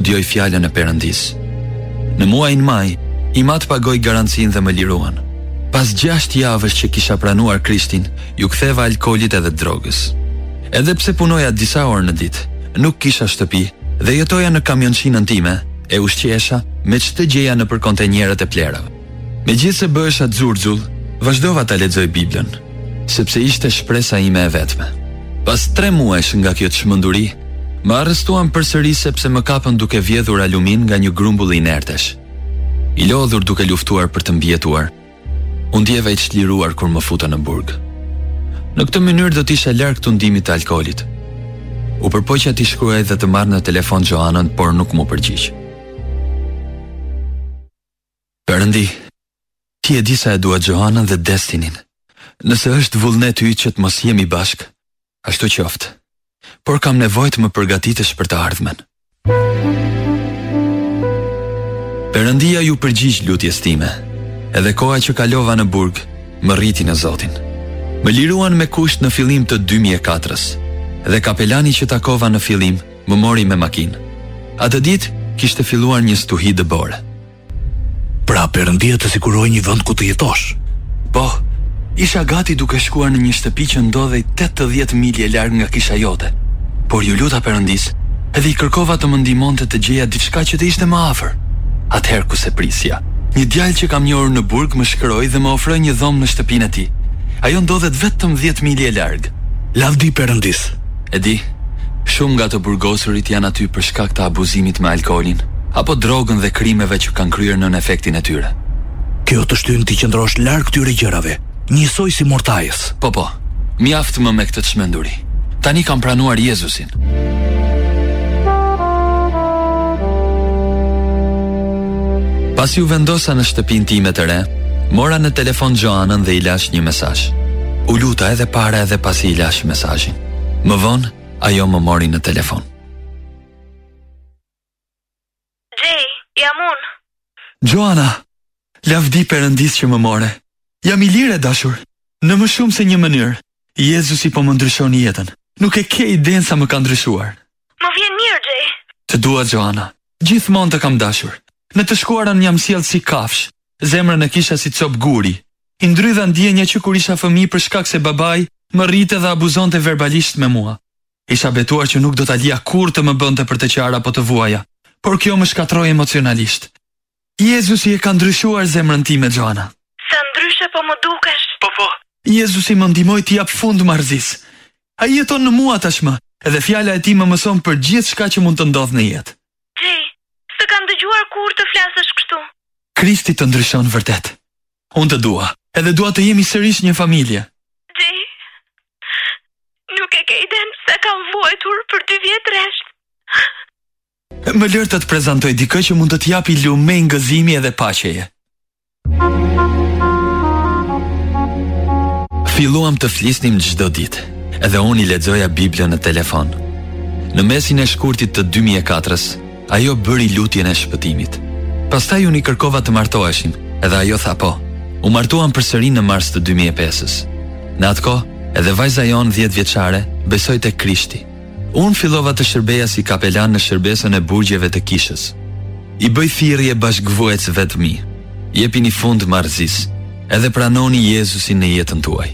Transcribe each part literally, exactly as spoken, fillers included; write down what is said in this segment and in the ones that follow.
djoj fjalën e Perëndis. Në muajin maj, i mat pagoj garancinë dhe më liruan. Pas gjashtë javësh që kisha pranuar Krishtin, ju ktheva alkoolit edhe drogës. Edhe pse punoja disa orë në ditë, nuk kisha shtëpi dhe jetoja në kamionçinën time, e ushqesha me ç'të gjeja nëpër kontenjerët e plerave. Megjithse bëhesha xurxull, vazhdova ta lexoj Biblën, sepse ishte shpresa ime e vetme. Pas tre muajsh nga kjo çmenduri, më arrestuan përsëri sepse më kapën duke vjedhur alumin nga një grumbull i inertesh. I lodhur duke luftuar për të mbijetuar, u ndjeva i çliruar kur më futa në burg. Në këtë mënyrë do të isha larg të ndimit të alkoolit. U përpoqja t'i shkruaj dhe të marrë në telefon Gjoanën, por nuk mu përgjigj. Perëndi, ti e di sa e dua Gjoanën dhe destinin. Nëse është vullnet yt që të mos jemi bashk, ashtu qoftë. Por kam nevojë të më përgatitesh për të ardhmen. Perëndia ju përgjigj lutjes time, edhe koha që kalova në burg më rriti në Zotin. Më liruan me kusht në fillim të dy mijë e katër-ës, dhe kapelani që takova në fillim më mori me makinë. Atë ditë kishte filluar një stuhi dëbore. Pra Perëndia të siguroi një vend ku të jetosh. Po, isha gati duke shkuar në një shtëpi që ndodhej tetëdhjetë milje larg nga kisha jote. Por ju luta Perëndis, edhe i kërkova të më ndihmonte të gjeja diçka që të ishte më afër. Atëherë ku se prisja, një djalë që kam njohur në burg më shkroi dhe më ofroi një dhomë në shtëpinë e tij. Ajo ndodhet vetëm dhjetë milje larg. Lavdi Perëndis. E di, shumë nga të burgosurit janë aty për shkak të abuzimit me alkoolin apo drogën dhe krimeve që kanë kryer nën efektin e tyre. Kjo të shtyn ti qëndrosh larg këtyre gjërave, njësoj si mortajës. Po po, mjaft më me këtë çmenduri. Tani kam pranuar Jezusin. Pas ju vendosa në shtëpinë time të re, mora në telefon Gjoanën dhe i lash një mesazh. U luta edhe para edhe pasi i lash mesazhin. Më vonë, ajo më mori në telefon. Gjej, jam unë. Gjoana, lavdi Perëndis që më more. Jam i lirë e dashur, në më shumë se një mënyrë. Jezusi po më ndryshon jetën. Nuk e ke idenë sa më ka ndryshuar. Më vjen mirë, Gjej. Të dua, Gjoana. Gjithmonë të kam dashur. Në të shkuarën jam sjell si kafsh. Zemrën e kisha si cop guri. I ndrydha ndjenja që kur isha fëmijë për shkak se babai më rrite dhe abuzonte verbalisht me mua. Isha betuar që nuk do ta lija kur të më bënte për të qarë apo të vuaja, por kjo më shkatroi emocionalisht. Jezusi e ka ndryshuar zemrën time, Gjoana. Sa ndryshe po më dukesh. Po po. Jezusi më ndihmoi të jap fund marrëzisë. Ai jeton në mua tashmë, edhe fjala e tij më mëson për gjithçka që mund të ndodhë në jetë. Gjej, s'e kam dëgjuar kur të flasësh kështu. Krishti të ndryshon vërtet. Unë të dua, edhe dua të jemi sërish një familje. Gjej, nuk e ke idenë se kam vuajtur për dy vjet rresht. Më lër të të prezantoj dikë që mund të t'japi lumej, ngëzimi edhe paqeje. Filluam të flisnim çdo ditë, edhe unë i lexoja Biblën në telefon. Në mesin e shkurtit të dy mijë e katër-ës, ajo bëri lutjen e shpëtimit. Pastaj unë i kërkova të martoheshim, edhe ajo tha po. U martuam përsëri në mars të dy mijë e pesës. Në atë kohë, edhe vajza jon dhjetë vjeçare besoi tek Krishti. Unë fillova të shërbeja si kapelan në shërbesën e burgjeve të kishës. I bëj thirrje bashkëvuajtësve të mi. Jepini fund marrëzisë, edhe pranoni Jezusin në jetën tuaj.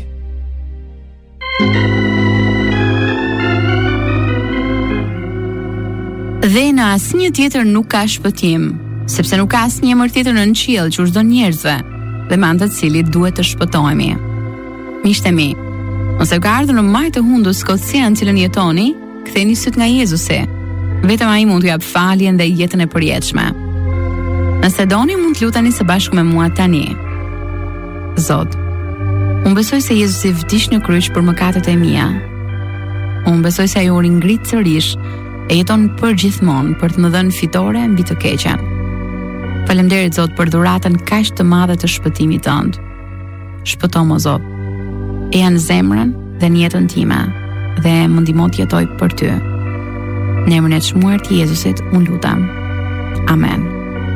Dhe në asnjë tjetër nuk ka shpëtim, sepse nuk ka asnjë emër tjetër në qiell që u çdo njerëzve, dhe me anë të cilit duhet të shpëtohemi. Miqtë mi, nëse ka ardhur në majtë të hundës skotësia në cilën jetoni, ktheni syt nga Jezusi. Vetëm ai mund t'ju jap faljen dhe jetën e përjetshme. Nëse doni, mund të luteni së bashku me mua tani. Zot, unë besoj se Jezusi vdiq në kryq për mëkatet e mia. Unë besoj se ai u ringrit sërish e jeton përgjithmonë për të më dhënë fitore mbi të keqen. Faleminderit Zot për dhuratën kaq të madhe të shpëtimit tënd. Shpëto më Zot. E janë zemrën dhe në jetën time dhe më ndihmo të jetoj për ty. Në emrin e çmuar të Jezusit unë lutem. Amen.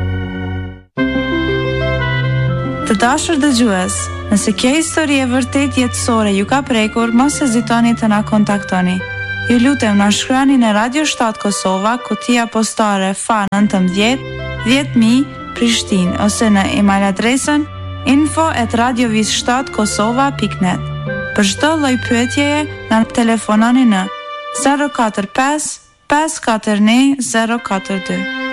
Të dashur dëgjues, nëse kjo histori e vërtet jetësore ju ka prekur, mos hezitoni të na kontaktoni. ju lutem na shkruani në Radio shtat Kosova, kutia postare F A nëntëmbëdhjetë dhjetë mijë Prishtinë ose në email adresën info at radiovis shtat kosova pikë net. Për çdo lloj pyetjeje na telefononi në zero katër pesë pesë katër një zero katër dy.